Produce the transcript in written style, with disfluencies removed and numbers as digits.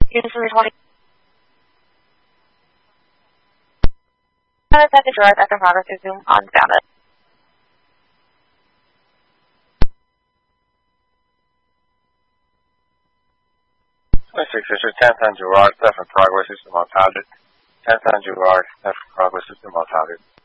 Unit 20. Second drive after progress resume on Sabbath. 26 is 1010 Gerard, left in progress, system on target. 1010 Gerard, left in progress, system on target.